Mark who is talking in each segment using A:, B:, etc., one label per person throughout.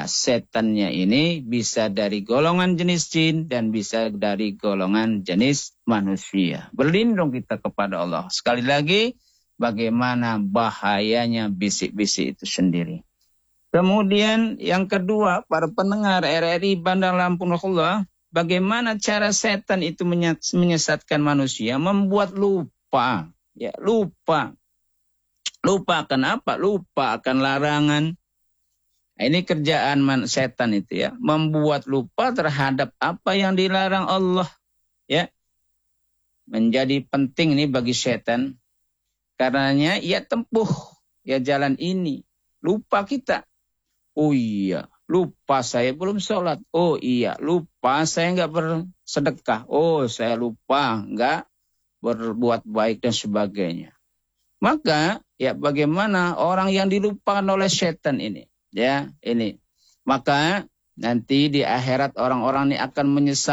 A: Ya, setannya ini bisa dari golongan jenis jin dan bisa dari golongan jenis manusia. Berlindung kita kepada Allah. Sekali lagi, bagaimana bahayanya bisik-bisik itu sendiri. Kemudian yang kedua, para pendengar RRI Bandar Lampung Allah, bagaimana cara setan itu menyesatkan manusia, membuat lupa. Ya, lupa. Lupa akan apa? Lupa akan larangan. Ini kerjaan setan itu ya, membuat lupa terhadap apa yang dilarang Allah. Ya, menjadi penting ini bagi setan. Karenanya ia tempuh ya jalan ini. Lupa kita. Oh iya, lupa saya belum sholat. Oh iya, lupa saya nggak bersedekah. Oh saya lupa nggak berbuat baik dan sebagainya. Maka ya bagaimana orang yang dilupakan oleh setan ini? Ya, ini. Maka nanti di akhirat orang-orang ini akan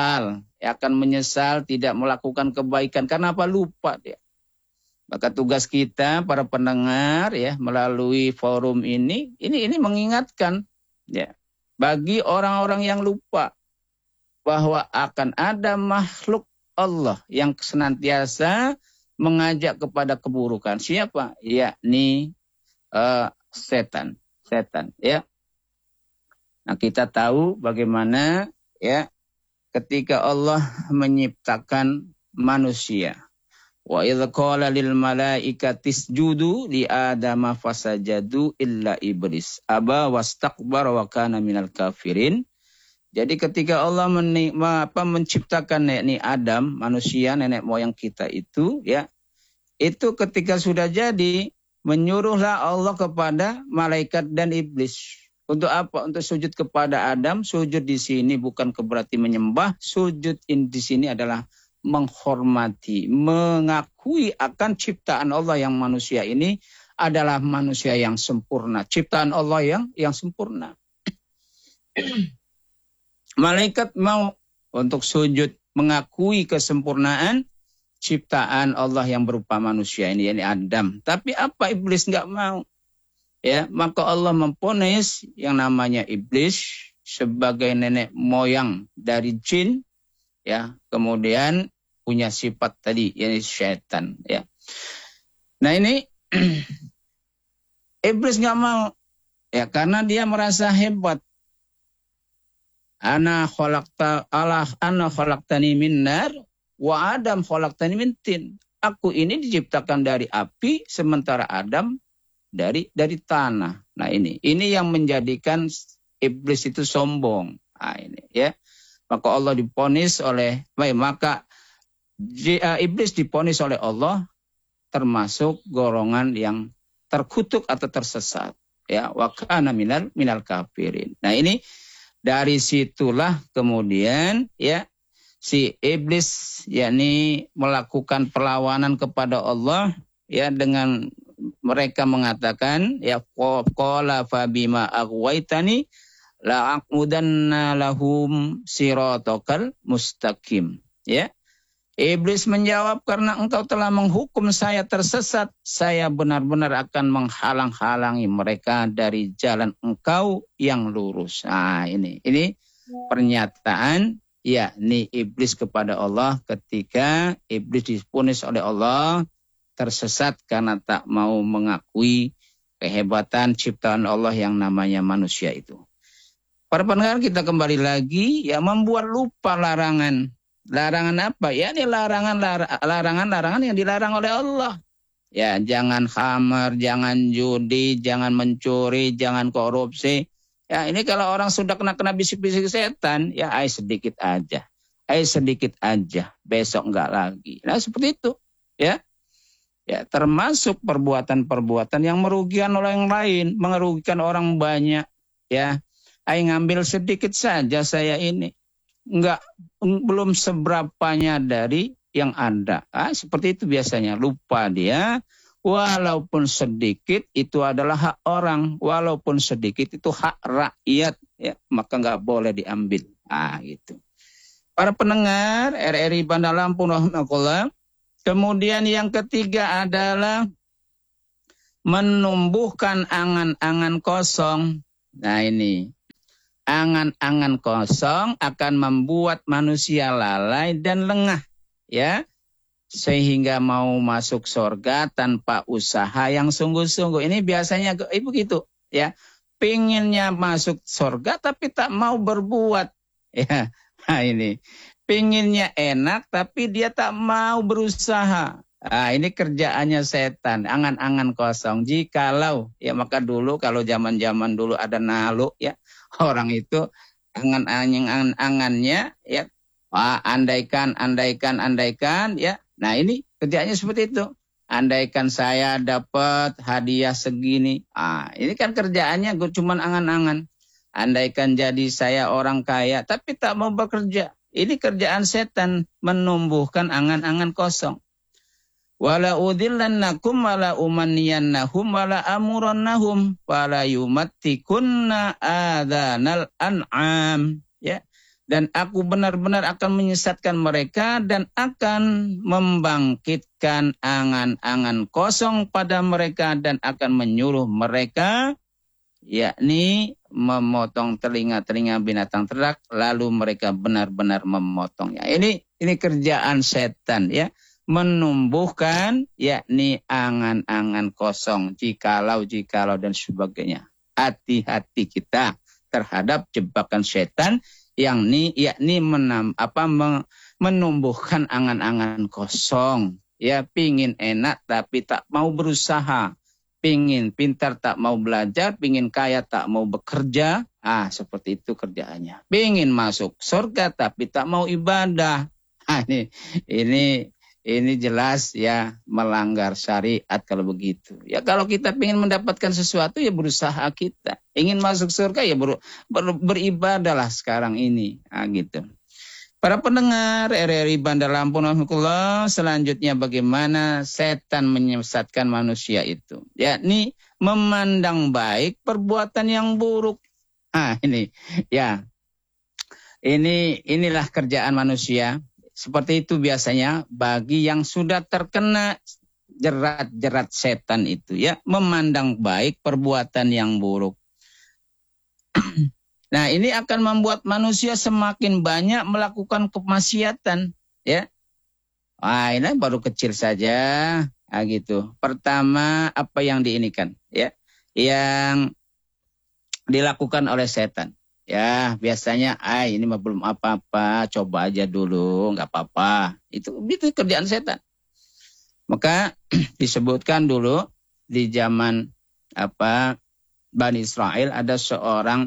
A: menyesal tidak melakukan kebaikan karena apa? Lupa dia. Maka tugas kita para pendengar ya melalui forum ini mengingatkan ya bagi orang-orang yang lupa bahwa akan ada makhluk Allah yang senantiasa mengajak kepada keburukan. Siapa? Yakni setan ya. Nah, kita tahu bagaimana ya ketika Allah menciptakan manusia. Wa idz qala lil malaikati isjudu li adama fasajadu illa iblis aba wastakbara wa kana minal kafirin. Jadi ketika Allah menciptakan yakni Adam, manusia nenek moyang kita itu ya, itu ketika sudah jadi menyuruhlah Allah kepada malaikat dan iblis. Untuk apa? Untuk sujud kepada Adam. Sujud di sini bukan berarti menyembah. Sujud di sini adalah menghormati, mengakui akan ciptaan Allah yang manusia ini adalah manusia yang sempurna. Ciptaan Allah yang sempurna. Malaikat mau untuk sujud mengakui kesempurnaan ciptaan Allah yang berupa manusia ini, yakni Adam. Tapi apa? Iblis nggak mau. Ya, maka Allah memponis yang namanya iblis sebagai nenek moyang dari jin, ya, kemudian punya sifat tadi, yakni syaitan. Ya. Nah ini iblis nggak mau, ya, karena dia merasa hebat. Ana khalaqtani min nar wa Adam khalaqtani min tin. Aku ini diciptakan dari api sementara Adam dari tanah. Nah ini yang menjadikan iblis itu sombong. Nah ini ya. Maka Allah diponis oleh iblis diponis oleh Allah termasuk golongan yang terkutuk atau tersesat. Ya, wa kana minal kafirin. Nah ini dari situlah kemudian ya si iblis yakni melakukan perlawanan kepada Allah ya dengan mereka mengatakan ya qala fa bima aghwaytani la aqudanna lahum siratal mustaqim. Ya. Iblis menjawab, karena engkau telah menghukum saya tersesat, saya benar-benar akan menghalang-halangi mereka dari jalan engkau yang lurus. Nah, ini pernyataan yakni iblis kepada Allah ketika iblis diponis oleh Allah tersesat karena tak mau mengakui kehebatan ciptaan Allah yang namanya manusia itu. Para pendengar, kita kembali lagi ya, membuat lupa larangan. Larangan apa? Ya ini larangan yang dilarang oleh Allah. Ya, jangan khamar, jangan judi, jangan mencuri, jangan korupsi. Ya, ini kalau orang sudah kena bisik-bisik setan, ya sedikit aja. Sedikit aja, besok enggak lagi. Nah, seperti itu, ya. Ya, termasuk perbuatan-perbuatan yang merugikan orang lain, merugikan orang banyak, ya. Ngambil sedikit saja saya ini. Belum seberapanya dari yang ada. Seperti itu biasanya, lupa dia. Walaupun sedikit itu adalah hak orang, walaupun sedikit itu hak rakyat, ya, maka nggak boleh diambil. Gitu. Para pendengar RRI Bandar Lampung rahmatullah. Kemudian yang ketiga adalah menumbuhkan angan-angan kosong. Nah ini angan-angan kosong akan membuat manusia lalai dan lengah, ya, sehingga mau masuk surga tanpa usaha yang sungguh-sungguh. Ini biasanya begitu, ya. Pinginnya masuk surga tapi tak mau berbuat, ya. Nah, ini pinginnya enak tapi dia tak mau berusaha. Nah, ini kerjaannya setan, angan-angan kosong. Jikalau, ya, maka dulu kalau zaman-zaman dulu ada nalu, ya, orang itu angan-angannya, ya, andaikan, ya. Nah, ini kerjanya seperti itu. Andaikan saya dapat hadiah segini. Ini kan kerjaannya cuma angan-angan. Andaikan jadi saya orang kaya, tapi tak mau bekerja. Ini kerjaan setan, menumbuhkan angan-angan kosong. Wala udillannakum wala umanniyannahum wala amurannahum wala yumattikunna adhanal an'am, ya. Dan aku benar-benar akan menyesatkan mereka dan akan membangkitkan angan-angan kosong pada mereka dan akan menyuruh mereka, yakni memotong telinga-telinga binatang ternak, lalu mereka benar-benar memotongnya. Ini kerjaan setan, ya. Menumbuhkan, yakni angan-angan kosong, jikalau dan sebagainya. Hati-hati kita terhadap jebakan setan yakni menumbuhkan angan-angan kosong, ya. Pingin enak tapi tak mau berusaha, pingin pintar tak mau belajar, pingin kaya tak mau bekerja. Seperti itu kerjaannya. Pingin masuk surga tapi tak mau ibadah. Ini jelas, ya, melanggar syariat kalau begitu. Ya, kalau kita ingin mendapatkan sesuatu, ya berusaha kita. Ingin masuk surga, ya beribadahlah sekarang ini. Gitu. Para pendengar RRI Bandar Lampung, selanjutnya bagaimana setan menyesatkan manusia itu, yakni memandang baik perbuatan yang buruk. Ini, ya, inilah kerjaan manusia. Seperti itu biasanya bagi yang sudah terkena jerat-jerat setan itu, ya, memandang baik perbuatan yang buruk. Nah, ini akan membuat manusia semakin banyak melakukan kemaksiatan, ya. Ini baru kecil saja, gitu. Pertama, apa yang diinikan, ya, yang dilakukan oleh setan. Ya, biasanya, ini mah belum apa-apa, coba aja dulu, nggak apa-apa. Itu kerjaan setan. Maka disebutkan dulu di zaman Bani Israel ada seorang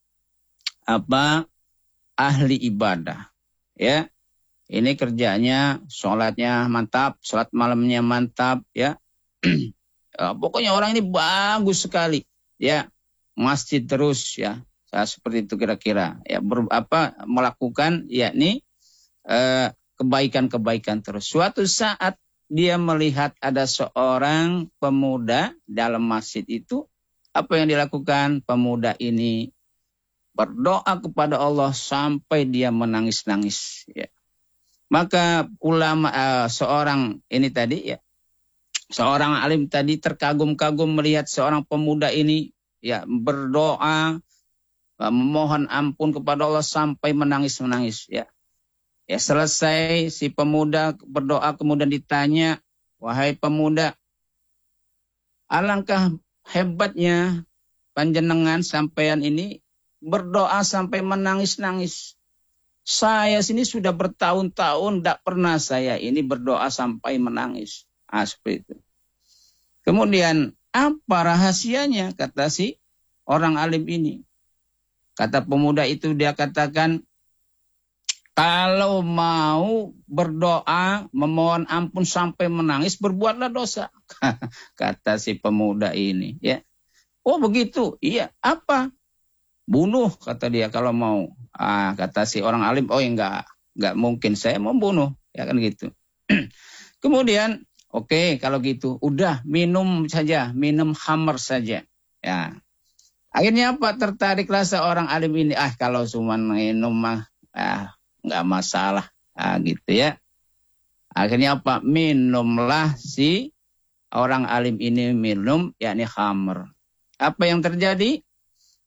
A: ahli ibadah, ya. Ini kerjanya sholatnya mantap, sholat malamnya mantap, ya. Pokoknya orang ini bagus sekali, ya. Masjid terus, ya. Seperti itu kira-kira, ya, melakukan, yakni kebaikan-kebaikan terus. Suatu saat dia melihat ada seorang pemuda dalam masjid itu. Apa yang dilakukan? Pemuda ini berdoa kepada Allah sampai dia menangis-nangis, ya. Maka ulama, seorang ini tadi, ya, seorang alim tadi terkagum-kagum melihat seorang pemuda ini, ya, berdoa, memohon ampun kepada Allah sampai menangis-menangis, ya. Ya, selesai si pemuda berdoa, kemudian ditanya, wahai pemuda, alangkah hebatnya panjenengan sampean ini berdoa sampai menangis-nangis. Saya sini sudah bertahun-tahun tidak pernah saya ini berdoa sampai menangis. Seperti itu. Kemudian apa rahasianya, kata si orang alim ini. Kata pemuda itu, dia katakan, kalau mau berdoa, memohon ampun sampai menangis, berbuatlah dosa. Kata si pemuda ini, ya. Oh begitu, iya, apa? Bunuh, kata dia kalau mau. Kata si orang alim, oh enggak mungkin saya mau bunuh, ya kan gitu. Kemudian, oke, kalau gitu, udah minum saja, minum khamr saja, ya. Akhirnya apa? Tertariklah seorang alim ini. Kalau cuma minum mah nggak masalah, gitu, ya. Akhirnya apa? Minumlah si orang alim ini minum, yakni khamr. Apa yang terjadi?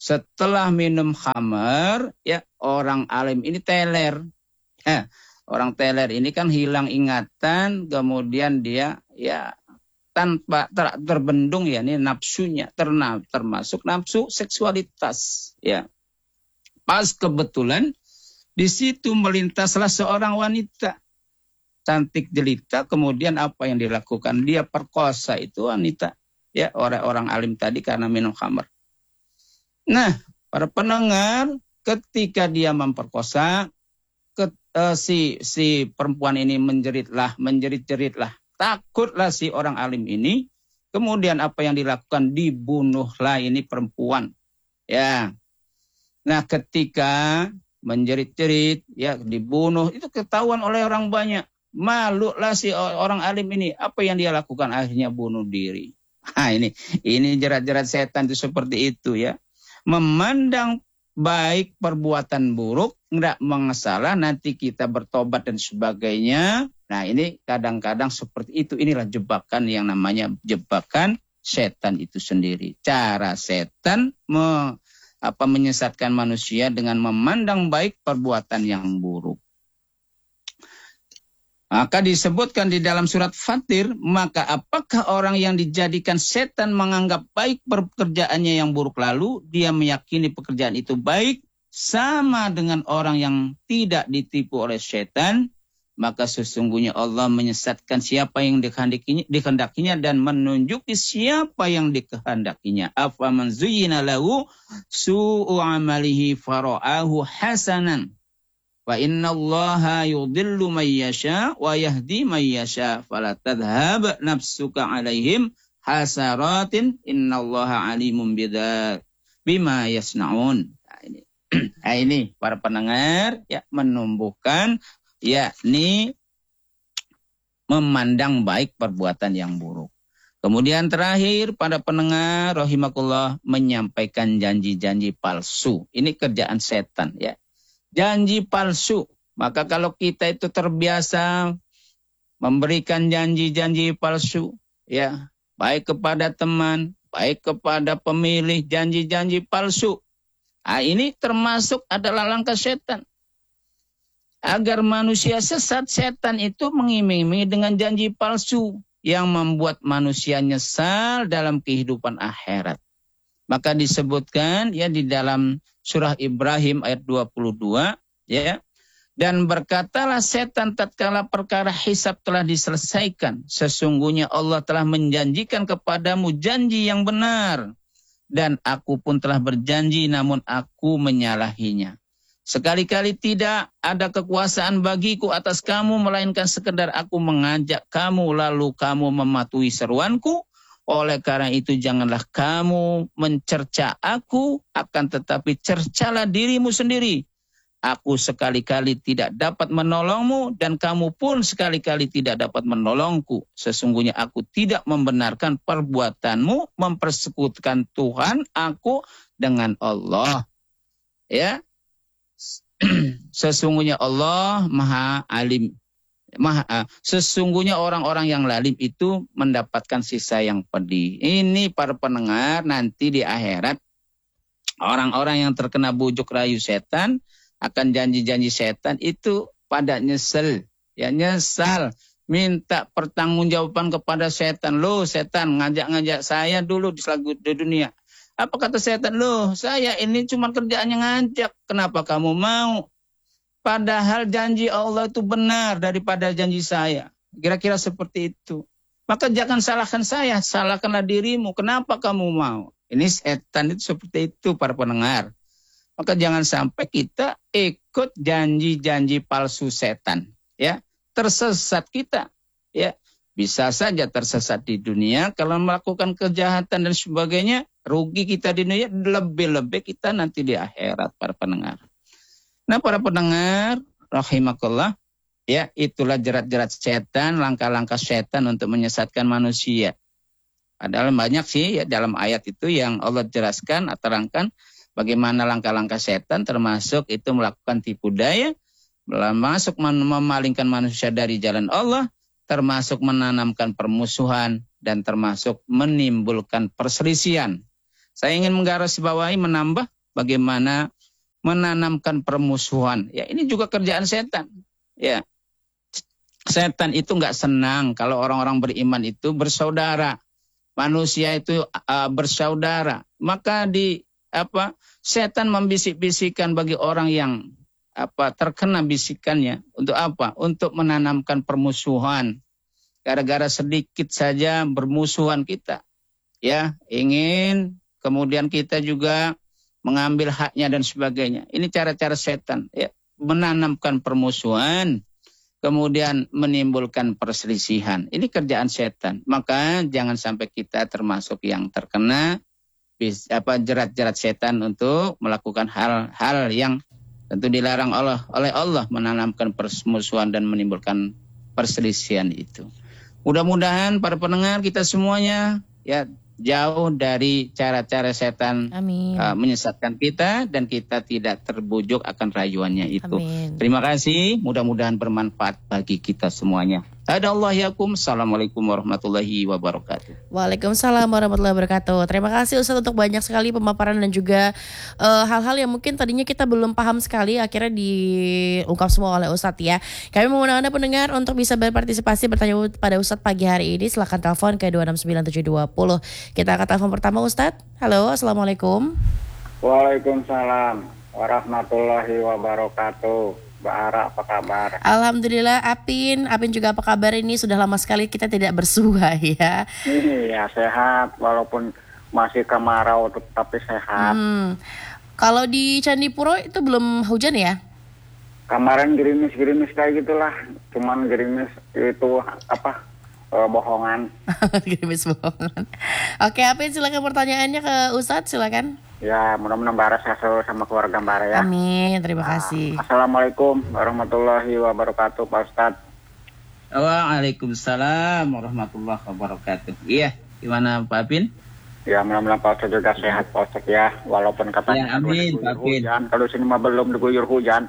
A: setelah minum khamar, ya orang alim ini teler. Orang teler ini kan hilang ingatan, kemudian dia ya tanpa terbendung ya ini nafsunya, termasuk nafsu seksualitas. Ya, pas kebetulan di situ melintaslah seorang wanita cantik jelita, kemudian apa yang dilakukan? Dia perkosa itu wanita, ya orang alim tadi karena minum khamar. Nah, para pendengar, ketika dia memperkosa, si perempuan ini menjerit-jeritlah, takutlah si orang alim ini. Kemudian apa yang dilakukan? Dibunuhlah ini perempuan. Ya, nah ketika menjerit-jerit, ya dibunuh, itu ketahuan oleh orang banyak. Malulah si orang alim ini. Apa yang dia lakukan? Akhirnya bunuh diri. Nah, ini jerat-jerat setan itu seperti itu ya. Memandang baik perbuatan buruk, enggak mengesalah, nanti kita bertobat dan sebagainya. Nah, ini kadang-kadang seperti itu. Inilah jebakan yang namanya jebakan setan itu sendiri. Cara setan menyesatkan manusia dengan memandang baik perbuatan yang buruk. Maka disebutkan di dalam surat Fatir, maka apakah orang yang dijadikan setan menganggap baik pekerjaannya yang buruk lalu dia meyakini pekerjaan itu baik sama dengan orang yang tidak ditipu oleh setan, maka sesungguhnya Allah menyesatkan siapa yang dikehendakinya dan menunjuki siapa yang dikehendakinya. Afaman zuyyina lahu su'u amalihi fara'ahu hasanan. Wa innallaha yudhillu man yasha wa yahdi man yasha fala tadhhab nafsuka alaihim hasaratin innallaha alimun bima yasnaun. Nah, ini para pendengar ya menumbuhkan yakni memandang baik perbuatan yang buruk. Kemudian terakhir pada pendengar rahimakumullah menyampaikan janji-janji palsu. Ini kerjaan setan ya. Janji palsu. Maka kalau kita itu terbiasa memberikan janji-janji palsu, ya, baik kepada teman, baik kepada pemilih, janji-janji palsu. Nah, ini termasuk adalah langkah setan. Agar manusia sesat, setan itu mengiming-imingi dengan janji palsu yang membuat manusia nyesal dalam kehidupan akhirat. Maka disebutkan ya di dalam surah Ibrahim ayat 22 ya, dan berkatalah setan tatkala perkara hisab telah diselesaikan, sesungguhnya Allah telah menjanjikan kepadamu janji yang benar dan aku pun telah berjanji namun aku menyalahinya. Sekali-kali tidak ada kekuasaan bagiku atas kamu melainkan sekedar aku mengajak kamu lalu kamu mematuhi seruanku. Oleh karena itu janganlah kamu mencerca aku, akan tetapi cercalah dirimu sendiri. Aku sekali-kali tidak dapat menolongmu dan kamu pun sekali-kali tidak dapat menolongku. Sesungguhnya aku tidak membenarkan perbuatanmu mempersekutukan Tuhan aku dengan Allah. Ya. Sesungguhnya Allah Maha Alim. Sesungguhnya orang-orang yang lalim itu mendapatkan sisa yang pedih. Ini para pendengar nanti di akhirat orang-orang yang terkena bujuk rayu setan akan janji-janji setan itu pada nyesel, ya nyesal, minta pertanggungjawaban kepada setan. Loh setan ngajak-ngajak saya dulu di dunia. Apa kata setan? Loh saya ini cuma kerjaannya ngajak. Kenapa kamu mau? Padahal janji Allah itu benar daripada janji saya. Kira-kira seperti itu. Maka jangan salahkan saya, salahkanlah dirimu. Kenapa kamu mau? Ini setan itu seperti itu para pendengar. Maka jangan sampai kita ikut janji-janji palsu setan. Ya, tersesat kita. Ya, bisa saja tersesat di dunia kalau melakukan kejahatan dan sebagainya. Rugi kita di dunia, lebih-lebih kita nanti di akhirat para pendengar. Nah para pendengar rahimakumullah, ya itulah jerat-jerat setan, langkah-langkah setan untuk menyesatkan manusia. Padahal banyak sih ya dalam ayat itu yang Allah jelaskan atau terangkan bagaimana langkah-langkah setan, termasuk itu melakukan tipu daya, termasuk memalingkan manusia dari jalan Allah, termasuk menanamkan permusuhan dan termasuk menimbulkan perselisihan. Saya ingin menggarisbawahi, menambah bagaimana menanamkan permusuhan. Ya, ini juga kerjaan setan. Ya, setan itu nggak senang kalau orang-orang beriman itu bersaudara. Manusia itu bersaudara. Maka setan membisik-bisikkan bagi orang yang terkena bisikannya. Untuk apa? Untuk menanamkan permusuhan. Gara-gara sedikit saja bermusuhan kita. Ya, ingin kemudian kita juga mengambil haknya dan sebagainya. Ini cara-cara setan, ya, menanamkan permusuhan, kemudian menimbulkan perselisihan. Ini kerjaan setan. Maka jangan sampai kita termasuk yang terkena jerat-jerat setan untuk melakukan hal-hal yang tentu dilarang oleh Allah, menanamkan permusuhan dan menimbulkan perselisihan itu. Mudah-mudahan para pendengar kita semuanya ya jauh dari cara-cara setan menyesatkan kita dan kita tidak terbujuk akan rayuannya itu. Amin. Terima kasih, mudah-mudahan bermanfaat bagi kita semuanya. Assalamualaikum warahmatullahi wabarakatuh.
B: Waalaikumsalam warahmatullahi wabarakatuh. Terima kasih Ustadz untuk banyak sekali pemaparan dan juga hal-hal yang mungkin tadinya kita belum paham sekali akhirnya diungkap semua oleh Ustadz ya. Kami mengundang Anda pendengar untuk bisa berpartisipasi bertanya pada Ustadz pagi hari ini. Silakan telepon ke 269720. Kita akan telepon pertama Ustadz. Halo, Assalamualaikum.
C: Waalaikumsalam warahmatullahi wabarakatuh. Mbak Ara, apa kabar?
B: Alhamdulillah, Apin juga apa kabar ini? Sudah lama sekali kita tidak bersua ya.
C: Iya, sehat walaupun masih kemarau tapi sehat.
B: Kalau di Candipuro itu belum hujan ya?
C: Kemarin gerimis kayak gitulah. Cuman gerimis itu bohongan.
B: Gerimis bohongan. Oke, Apin silakan pertanyaannya ke Ustadz, silakan.
C: Ya, mudah-mudahan Mbak Ara sehat sama keluarga Mbak Ara ya.
B: Amin, terima kasih.
C: Assalamualaikum warahmatullahi wabarakatuh, Pak Ustadz.
A: Waalaikumsalam warahmatullahi wabarakatuh. Iya, gimana Pak Apin?
C: Ya, mudah-mudahan Pak Ustadz juga sehat Pak Ustadz ya. Walaupun katanya
A: amin, Pak Apin.
C: Hujan, kalau sini mah belum diguyur hujan.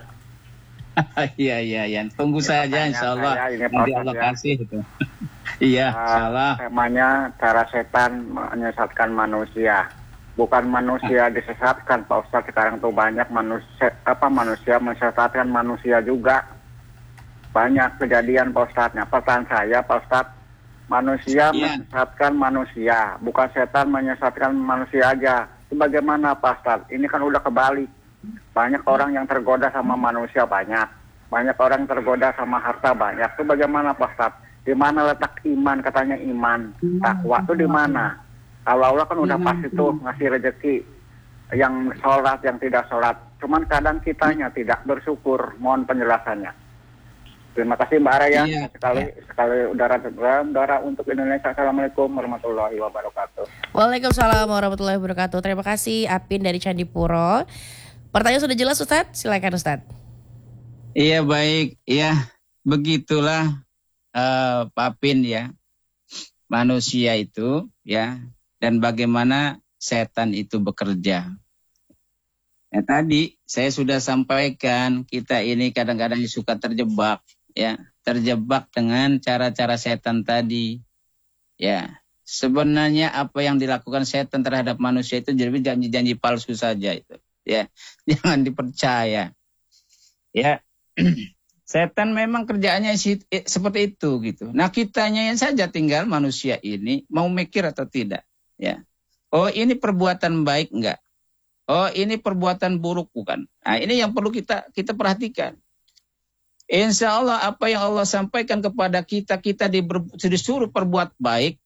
A: Iya. Tunggu saja insyaallah. Nanti Allah kasih itu. Iya, insyaallah.
C: Temanya cara setan menyesatkan manusia. Bukan manusia disesatkan Pak Ustadz. Sekarang tuh banyak manusia menyesatkan manusia juga. Banyak kejadian Pak Ustadz. Pertanyaan saya Pak Ustadz, manusia menyesatkan manusia, bukan setan menyesatkan manusia aja. Itu bagaimana Pak Ustadz? Ini kan udah kebalik. Banyak orang yang tergoda sama manusia banyak. Banyak orang tergoda sama harta banyak. Itu bagaimana Pak Ustadz? Di mana letak iman? Katanya iman, takwa itu di mana? Allah kan udah pasti tuh ngasih rezeki yang sholat, yang tidak sholat. Cuman kadang kitanya tidak bersyukur. Mohon penjelasannya. Terima kasih Mbak Ara ya. Sekali udara untuk Indonesia. Assalamualaikum warahmatullahi wabarakatuh.
B: Waalaikumsalam warahmatullahi wabarakatuh. Terima kasih Apin dari Candipuro. Pertanyaan sudah jelas Ustadz? Silakan Ustadz.
A: Iya baik. Ya begitulah Pak Apin ya. Manusia itu ya. Dan bagaimana setan itu bekerja. Ya, tadi saya sudah sampaikan kita ini kadang-kadang suka terjebak ya, terjebak dengan cara-cara setan tadi. Ya, sebenarnya apa yang dilakukan setan terhadap manusia itu jadi janji-janji palsu saja itu. Ya, jangan dipercaya. Ya. Setan memang kerjaannya seperti itu gitu. Nah, kitanya yang saja tinggal manusia ini mau mikir atau tidak. Ya, oh ini perbuatan baik enggak? Oh ini perbuatan buruk bukan? Nah ini yang perlu kita perhatikan. Insya Allah apa yang Allah sampaikan kepada kita disuruh perbuat baik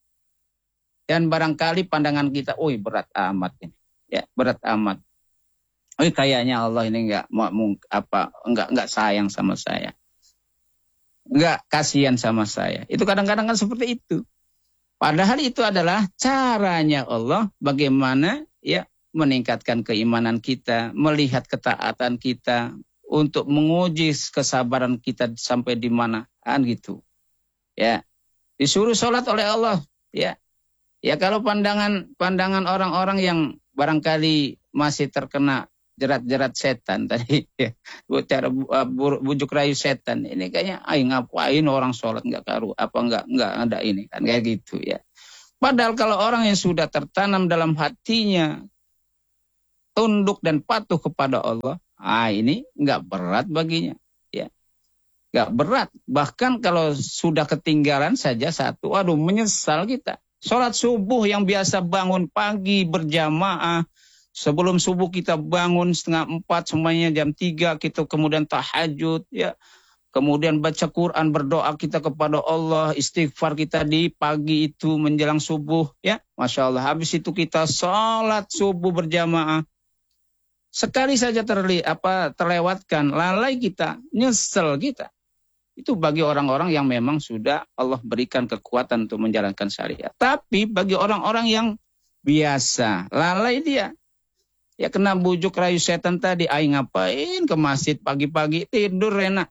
A: dan barangkali pandangan kita, berat amat ini, ya berat amat. Kayaknya Allah ini enggak sayang sama saya, enggak kasihan sama saya. Itu kadang-kadang kan seperti itu. Padahal itu adalah caranya Allah bagaimana ya meningkatkan keimanan kita, melihat ketaatan kita untuk menguji kesabaran kita sampai di mana gitu. Ya. Disuruh sholat oleh Allah, ya. Ya kalau pandangan orang-orang yang barangkali masih terkena jerat-jerat setan tadi ya, cara bujuk rayu setan ini kayaknya ngapain orang sholat enggak ada ini kan kayak gitu ya. Padahal kalau orang yang sudah tertanam dalam hatinya tunduk dan patuh kepada Allah, ini nggak berat baginya, ya, nggak berat. Bahkan kalau sudah ketinggalan saja satu, aduh menyesal kita. Sholat subuh yang biasa bangun pagi berjamaah, sebelum subuh kita bangun 3:30, semuanya jam 3 kita kemudian tahajud, ya. Kemudian baca Quran, berdoa kita kepada Allah, istighfar kita di pagi itu menjelang subuh, ya. Masya Allah. Habis itu kita sholat subuh berjamaah. Sekali saja terlewatkan, lalai kita, nyesel kita. Itu bagi orang-orang yang memang sudah Allah berikan kekuatan untuk menjalankan syariat. Tapi bagi orang-orang yang biasa, lalai dia. Ya kena bujuk rayu setan tadi, ngapain ke masjid pagi-pagi, tidur enak.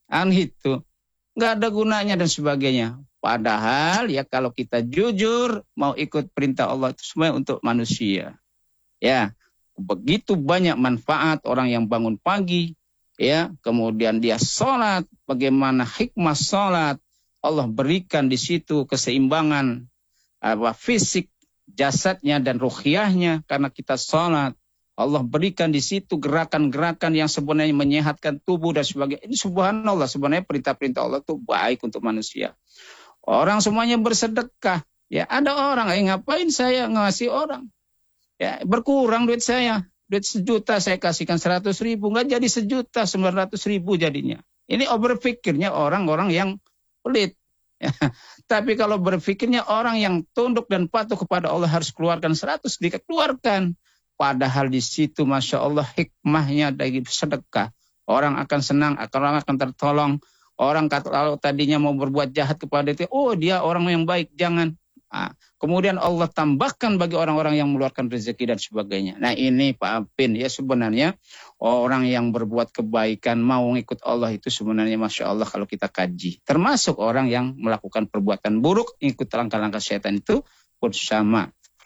A: Itu nggak ada gunanya dan sebagainya. Padahal ya kalau kita jujur mau ikut perintah Allah itu semua untuk manusia. Ya, begitu banyak manfaat orang yang bangun pagi, ya, kemudian dia sholat, bagaimana hikmah sholat, Allah berikan di situ keseimbangan fisik, jasadnya dan ruhiyahnya karena kita sholat. Allah berikan di situ gerakan-gerakan yang sebenarnya menyehatkan tubuh dan sebagainya. Ini subhanallah, sebenarnya perintah-perintah Allah itu baik untuk manusia. Orang semuanya bersedekah. Ya, ada orang, ngapain saya ngasih orang? Ya, berkurang duit saya. Duit 1 juta saya kasihkan 100.000, nggak jadi 1.900.000 jadinya. Ini berpikirnya orang-orang yang pelit. Ya. Tapi kalau berpikirnya orang yang tunduk dan patuh kepada Allah harus keluarkan 100, dikeluarkan. Padahal di situ Masya Allah hikmahnya dari sedekah. Orang akan senang, orang akan tertolong. Orang kalau tadinya mau berbuat jahat kepada dia, dia orang yang baik, jangan. Kemudian Allah tambahkan bagi orang-orang yang mengeluarkan rezeki dan sebagainya. Nah ini Pak Apin, ya sebenarnya orang yang berbuat kebaikan mau ngikut Allah itu sebenarnya Masya Allah kalau kita kaji. Termasuk orang yang melakukan perbuatan buruk, ikut langkah-langkah setan itu pun sama.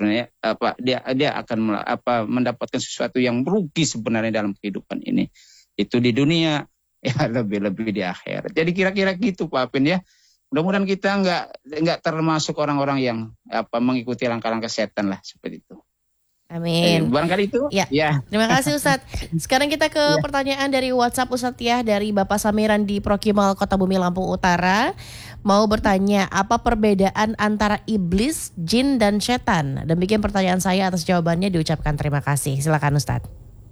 A: Dia akan mendapatkan sesuatu yang merugi sebenarnya dalam kehidupan ini. Itu di dunia, ya lebih-lebih di akhirat. Jadi kira-kira gitu Pak Apin ya. Mudah-mudahan kita nggak termasuk orang-orang yang mengikuti langkah-langkah setan lah seperti itu.
B: Amin.
A: Barangkali itu.
B: Ya. Terima kasih Ustadz. Sekarang kita ke pertanyaan dari WhatsApp Ustadz Tiah dari Bapak Samiran di Prokimal Kota Bumi Lampung Utara. Mau bertanya, apa perbedaan antara iblis, jin, dan setan? Demikian pertanyaan saya, atas jawabannya diucapkan terima kasih. Silakan Ustadz.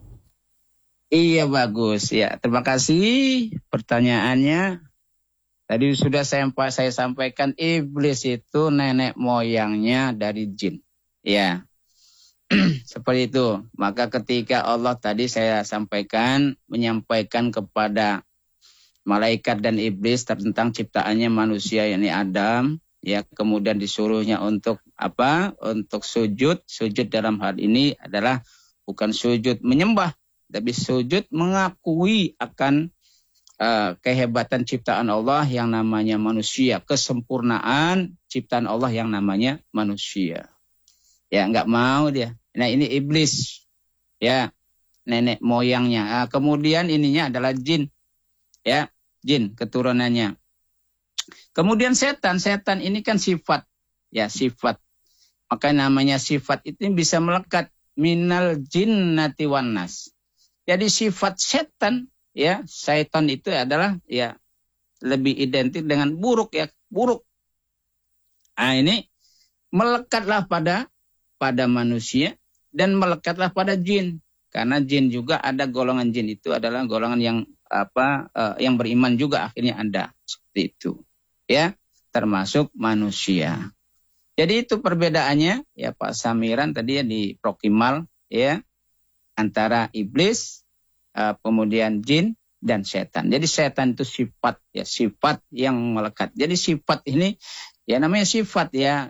A: Iya bagus ya. Terima kasih pertanyaannya. Tadi sudah saya sampaikan iblis itu nenek moyangnya dari jin. Ya. Seperti itu. Maka ketika Allah tadi saya sampaikan, menyampaikan kepada malaikat dan iblis tentang ciptaannya manusia, yakni Adam, ya, kemudian disuruhnya untuk Untuk sujud. Sujud dalam hal ini adalah bukan sujud menyembah, tapi sujud mengakui akan kehebatan ciptaan Allah yang namanya manusia, kesempurnaan ciptaan Allah yang namanya manusia. Ya, nggak mau dia. Nah, ini iblis. Ya, nenek moyangnya. Kemudian ininya adalah jin. Ya, jin keturunannya. Kemudian setan. Setan ini kan sifat. Ya, sifat. Maka namanya sifat itu bisa melekat minal jinnati wan nas. Jadi sifat setan, ya, syaitan itu adalah ya lebih identik dengan buruk, ya, buruk. Nah, ini melekatlah pada manusia dan melekatlah pada jin. Karena jin juga ada golongan jin itu adalah golongan yang yang beriman juga akhirnya ada seperti itu. Ya, termasuk manusia. Jadi itu perbedaannya ya Pak Samiran tadi ya di Prokimal ya antara iblis kemudian jin dan setan. Jadi setan itu sifat ya, sifat yang melekat. Jadi sifat ini ya namanya sifat ya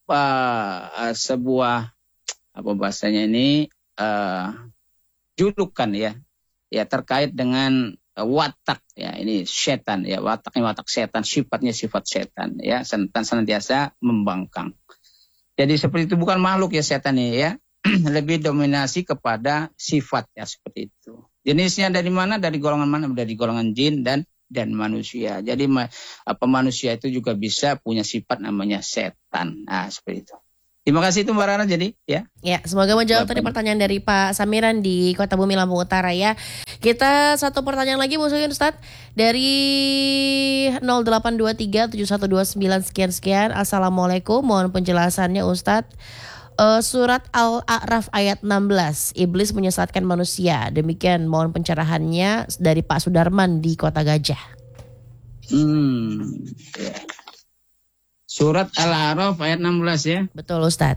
A: sebuah bahasanya ini julukan ya terkait dengan watak ya, ini setan ya, wataknya watak setan, sifatnya sifat setan ya, senantiasa membangkang. Jadi seperti itu, bukan makhluk ya setan ini ya, lebih dominasi kepada sifat ya seperti itu. Jenisnya dari mana? Dari golongan mana? Dari golongan jin dan manusia. Jadi manusia itu juga bisa punya sifat namanya setan. Nah, seperti itu. Terima kasih itu Mbak Rana jadi ya.
B: Ya, semoga menjawab tadi pertanyaan dari Pak Samiran di Kota Bumi Lampung Utara ya. Kita satu pertanyaan lagi masukin Ustadz dari 08237129 sekian. Assalamualaikum, mohon penjelasannya Ustadz. Surat Al-A'raf ayat 16, iblis menyesatkan manusia. Demikian mohon pencerahannya dari Pak Sudarman di Kota Gajah.
A: Ya. Surat Al-A'raf ayat 16 ya.
B: Betul Ustadz.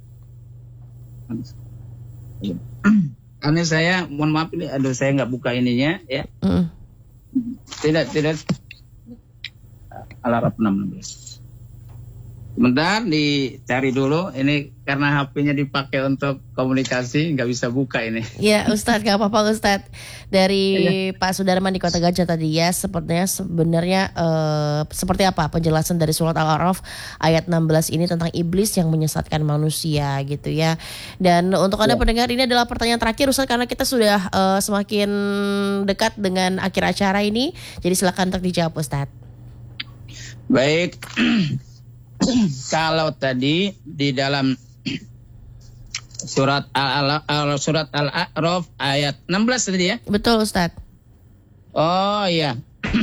A: Karena saya, mohon maaf ini, saya nggak buka ininya ya. Tidak. Al-A'raf 16. Sebentar dicari dulu. Ini karena HP-nya dipakai untuk komunikasi, nggak bisa buka ini.
B: Ya Ustadz, nggak apa-apa Ustadz. Dari Pak Sudarman di Kota Gajah tadi ya, sebenarnya seperti apa penjelasan dari surat Al-A'raf ayat 16 ini tentang iblis yang menyesatkan manusia gitu ya. Dan untuk Anda pendengar, ini adalah pertanyaan terakhir Ustadz, karena kita sudah semakin dekat dengan akhir acara ini. Jadi silakan untuk dijawab Ustadz.
A: Baik. Kalau tadi di dalam surat Al-A'raf ayat 16 tadi ya?
B: Betul Ustadz.
A: Oh iya.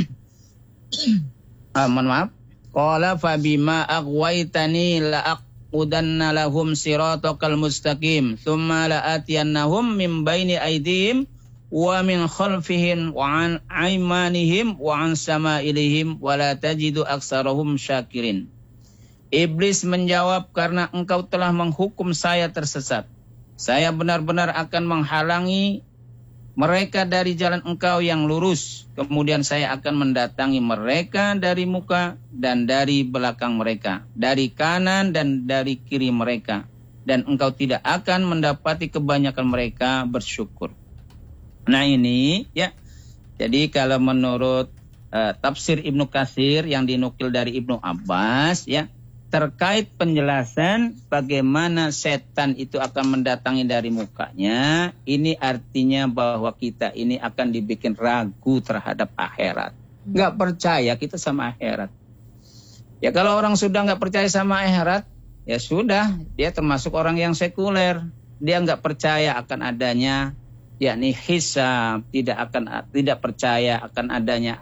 A: Mohon maaf. Qala fabima aghwaytani la'aqudanna lahum siratakal mustaqim thumma la'atiyannahum min baini aydihim wa min khalfihim wa an aymanihim wa an sama'ilihim wa la tajidu aktsarahum syakirin. Iblis menjawab, karena engkau telah menghukum saya tersesat. Saya benar-benar akan menghalangi mereka dari jalan engkau yang lurus. Kemudian saya akan mendatangi mereka dari muka dan dari belakang mereka, dari kanan dan dari kiri mereka. Dan engkau tidak akan mendapati kebanyakan mereka bersyukur. Nah ini ya. Jadi kalau menurut tafsir Ibnu Katsir yang dinukil dari Ibnu Abbas ya, terkait penjelasan bagaimana setan itu akan mendatangi dari mukanya, ini artinya bahwa kita ini akan dibikin ragu terhadap akhirat. Nggak percaya kita sama akhirat. Ya kalau orang sudah nggak percaya sama akhirat, ya sudah, dia termasuk orang yang sekuler. Dia nggak percaya akan adanya, yakni hisab, tidak percaya akan adanya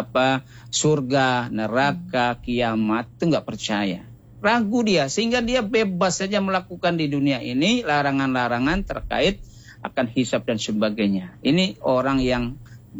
A: surga, neraka, kiamat, itu nggak percaya. Ragu dia, sehingga dia bebas saja melakukan di dunia ini larangan-larangan terkait akan hisab dan sebagainya. Ini orang yang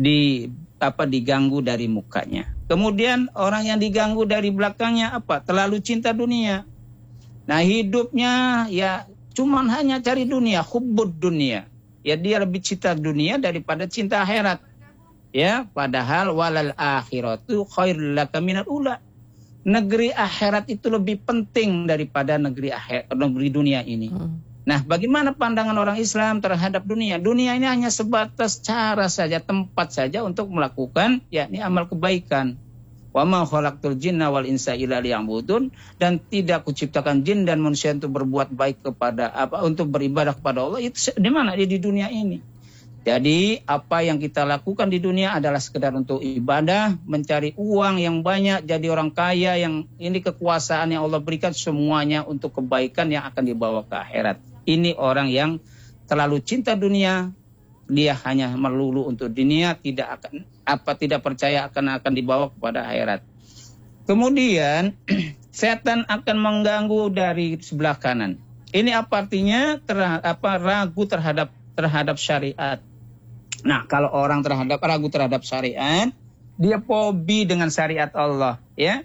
A: diganggu dari mukanya. Kemudian orang yang diganggu dari belakangnya terlalu cinta dunia. Nah hidupnya ya cuman hanya cari dunia, hubbud dunia. Ya dia lebih cinta dunia daripada cinta akhirat. Ya, padahal walal akhiratu khairul laka minal ula. Negeri akhirat itu lebih penting daripada negeri dunia ini. Nah, bagaimana pandangan orang Islam terhadap dunia? Dunia ini hanya sebatas cara saja, tempat saja untuk melakukan yakni amal kebaikan. Wa ma khalaqtul jinna wal insa illa liya'budun, dan tidak kuciptakan jin dan manusia untuk berbuat baik untuk beribadah kepada Allah. Itu di mana? Di dunia ini. Jadi apa yang kita lakukan di dunia adalah sekedar untuk ibadah, mencari uang yang banyak, jadi orang kaya, yang ini kekuasaan yang Allah berikan semuanya untuk kebaikan yang akan dibawa ke akhirat. Ini orang yang terlalu cinta dunia, dia hanya melulu untuk dunia, tidak percaya akan dibawa kepada akhirat. Kemudian setan akan mengganggu dari sebelah kanan. Ini apa artinya? Ragu terhadap syariat. Nah, kalau orang ragu terhadap syariat, dia fobi dengan syariat Allah, ya.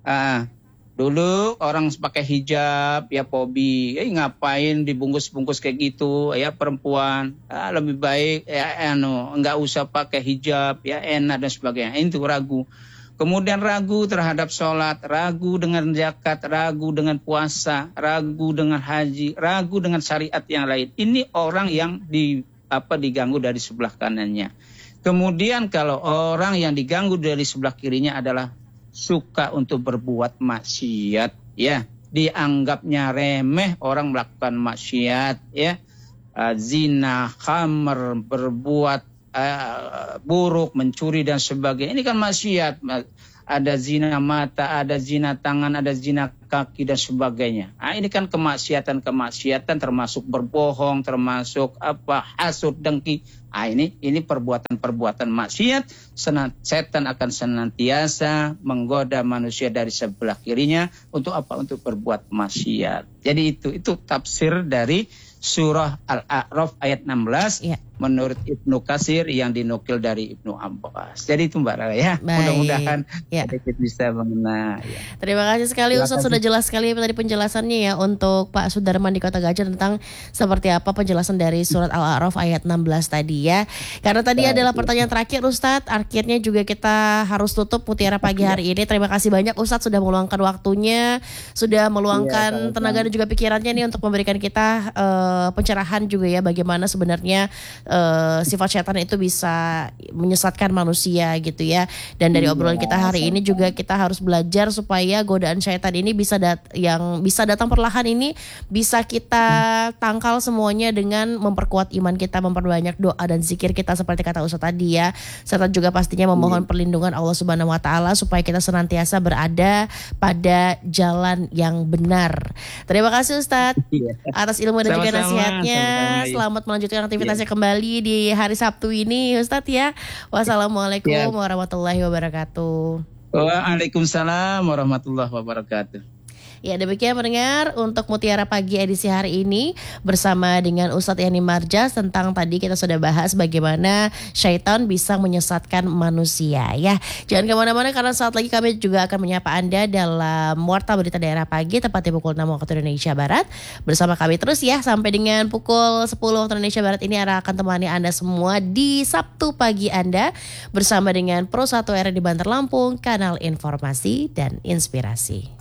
A: Dulu orang pakai hijab, ya fobi, ngapain dibungkus-bungkus kayak gitu, ya perempuan, lebih baik enggak usah pakai hijab, ya enak dan sebagainya. Itu ragu. Kemudian ragu terhadap sholat, ragu dengan zakat, ragu dengan puasa, ragu dengan haji, ragu dengan syariat yang lain. Ini orang yang diganggu dari sebelah kanannya. Kemudian kalau orang yang diganggu dari sebelah kirinya adalah suka untuk berbuat maksiat, ya, dianggapnya remeh orang melakukan maksiat, ya, zina, khamr, berbuat buruk, mencuri dan sebagainya. Ini kan maksiat. ada zina mata, ada zina tangan, ada zina kaki dan sebagainya. Nah, ini kan kemaksiatan termasuk berbohong, termasuk hasud, dengki. Nah, ini perbuatan maksiat. Setan akan senantiasa menggoda manusia dari sebelah kirinya untuk apa? Untuk berbuat maksiat. Jadi itu tafsir dari surah Al-A'raf ayat 16 menurut Ibnu Katsir yang dinukil dari Ibnu Abbas. Jadi itu Mbak Rara ya. Mudah-mudahan kita bisa mengenai. Ya.
B: Terima kasih sekali Ustaz, sudah jelas sekali tadi penjelasannya ya untuk Pak Sudarman di Kota Gajah tentang seperti apa penjelasan dari surat Al-A'raf ayat 16 tadi ya. Karena tadi adalah pertanyaan terakhir Ustaz, akhirnya juga kita harus tutup Mutiara Pagi hari ini. Terima kasih banyak Ustaz sudah meluangkan waktunya, sudah meluangkan tenaga dan juga pikirannya nih untuk memberikan kita pencerahan juga ya bagaimana sebenarnya sifat setan itu bisa menyesatkan manusia gitu ya. Dan dari obrolan kita hari ini juga kita harus belajar supaya godaan setan ini yang bisa datang perlahan ini bisa kita tangkal semuanya dengan memperkuat iman kita, memperbanyak doa dan zikir kita seperti kata Ustaz tadi ya. Serta juga pastinya memohon perlindungan Allah Subhanahu wa taala supaya kita senantiasa berada pada jalan yang benar. Terima kasih Ustaz atas ilmu dan juga nasihatnya. Selamat melanjutkan aktivitasnya kembali di hari Sabtu ini Ustadz ya. Wassalamualaikum warahmatullahi wabarakatuh.
A: Waalaikumsalam warahmatullahi wabarakatuh.
B: Ya demikian pendengar untuk Mutiara Pagi edisi hari ini bersama dengan Ustadz Yani Marjas tentang tadi kita sudah bahas bagaimana syaitan bisa menyesatkan manusia ya. Jangan kemana-mana karena saat lagi kami juga akan menyapa Anda dalam Warta Berita Daerah Pagi tepatnya pukul 6 waktu Indonesia Barat. Bersama kami terus ya sampai dengan pukul 10 waktu Indonesia Barat ini akan temani Anda semua di Sabtu pagi Anda bersama dengan Pro 1 RRI di Bantar Lampung, kanal informasi dan inspirasi.